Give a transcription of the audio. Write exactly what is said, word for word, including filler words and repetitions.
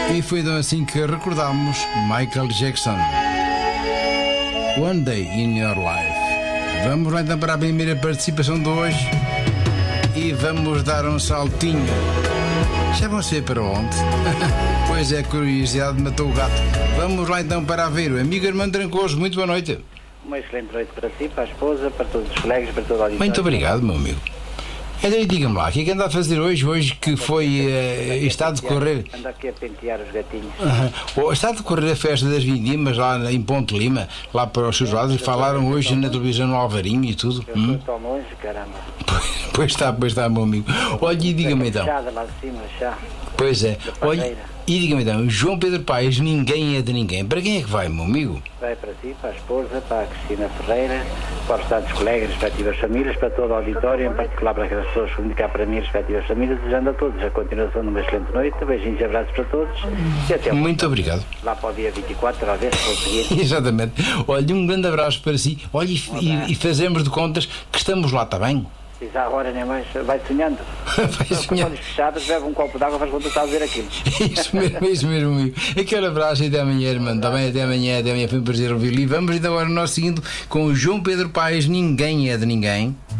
E foi então assim que recordámos Michael Jackson, One Day in Your Life. Vamos lá então para a primeira participação de hoje e vamos dar um saltinho. Já vão ser para onde? Pois é, curiosidade matou o gato. Vamos lá então para Aveiro. Amigo Armando Trancoso, muito boa noite. Uma excelente noite para si, para a esposa, para todos os colegas, para todo o auditório. Muito obrigado, meu amigo. Então, diga-me lá, o que é que anda a fazer hoje, hoje que foi, uh, está a decorrer... Anda aqui a pentear os gatinhos. Uh-huh. Está a decorrer a festa das vindimas lá em Ponte Lima, lá para os seus lados, e falaram hoje na televisão no Alvarinho e tudo. Eu hum? estou tão longe, caramba. Pois, pois está, pois está, meu amigo. Olha, e diga-me então... Lá de cima, já. Pois é. Olha, e diga-me então, João Pedro Paes, ninguém é de ninguém. Para quem é que vai, meu amigo? Vai para si, para a esposa, para a Cristina Ferreira, para os tantos colegas, respectivas famílias, para todo o auditório, em particular para aquelas pessoas que comunicar para mim, respectivas famílias, desejando a todos a continuação de uma excelente noite. Beijinhos e abraços para todos. E até muito obrigado. Lá para o dia vinte e quatro, a ver se conseguir. Exatamente. Olha, um grande abraço para si. Olha, e, um e, e fazemos de contas que estamos lá, está bem? E já agora nem mais, vai sonhando. Vai sonhando. Com olhos fechados, bebe um copo de água, faz quando está a ver aquilo. Isso mesmo, isso mesmo, amigo. Aquele abraço e até amanhã, irmão. Está bem? Até amanhã, até amanhã. Foi um prazer ouvir-lhe. E vamos então agora nós seguindo com o João Pedro Paes, Ninguém é de Ninguém.